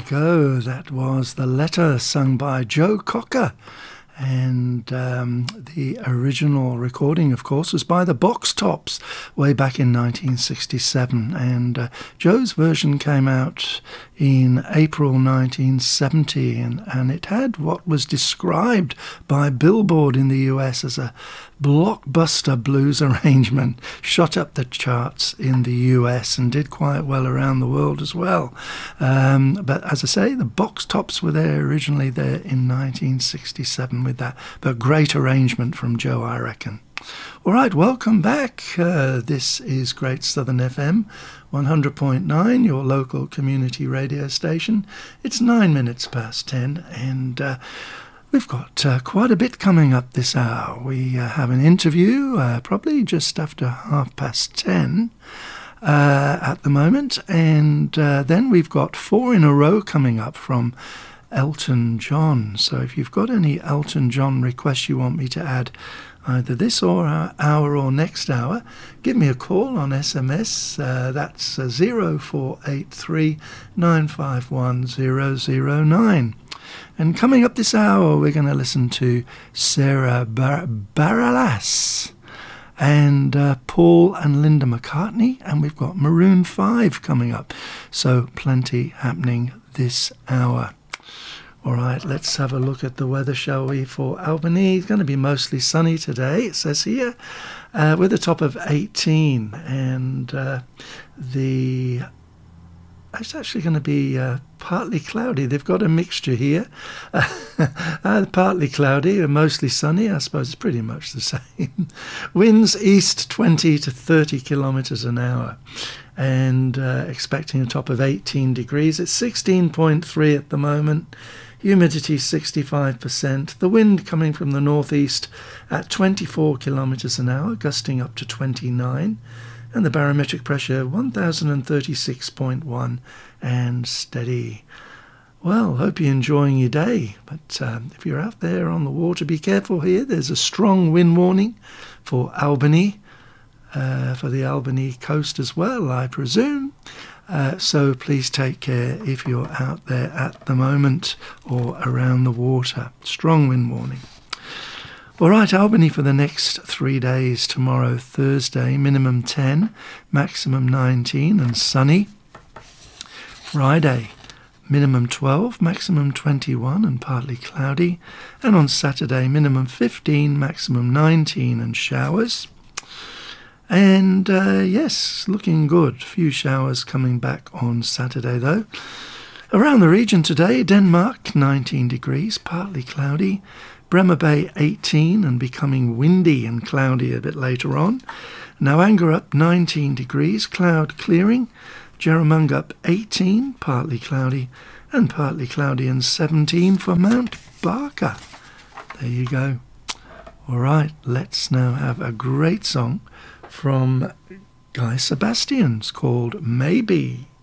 go. That was The Letter, sung by Joe Cocker. And the original recording, of course, was by the Box Tops way back in 1967. And Joe's version came out in April 1970. And it had what was described by Billboard in the US as a blockbuster blues arrangement. Shot up the charts in the US and did quite well around the world as well. But as I say, the Box Tops were there originally there in 1967 with that, but great arrangement from Joe, I reckon. All right, welcome back. This is Great Southern FM 100.9, your local community radio station. It's 9 minutes past 10, and we've got quite a bit coming up this hour. We have an interview probably just after 10:30 at the moment, and then we've got 4 in a row coming up from Elton John. So if you've got any Elton John requests you want me to add either this hour or next hour, give me a call on SMS. That's 0483 951 009. And coming up this hour, we're going to listen to Sarah Bareilles and Paul and Linda McCartney, and we've got Maroon 5 coming up. So plenty happening this hour. All right, let's have a look at the weather, shall we, for Albany. It's going to be mostly sunny today, it says here, with a top of 18. And it's actually going to be partly cloudy. They've got a mixture here. Partly cloudy and mostly sunny. I suppose it's pretty much the same. Winds east 20 to 30 kilometres an hour. And expecting a top of 18 degrees. It's 16.3 at the moment. Humidity 65%. The wind coming from the northeast at 24 kilometres an hour, gusting up to 29. And the barometric pressure 1036.1 and steady. Well, hope you're enjoying your day. But if you're out there on the water, be careful here. There's a strong wind warning for Albany, for the Albany coast as well, I presume. So please take care if you're out there at the moment or around the water. Strong wind warning. All right, Albany for the next 3 days. Tomorrow, Thursday, minimum 10, maximum 19 and sunny. Friday, minimum 12, maximum 21 and partly cloudy. And on Saturday, minimum 15, maximum 19 and showers. And yes, looking good. Few showers coming back on Saturday though. Around the region today, Denmark 19 degrees, partly cloudy. Bremer Bay 18 and becoming windy and cloudy a bit later on. Noanga up 19 degrees, cloud clearing. Jerramunga up 18, partly cloudy, and partly cloudy and 17 for Mount Barker. There you go. All right, let's now have a great song from Guy Sebastian called Maybe.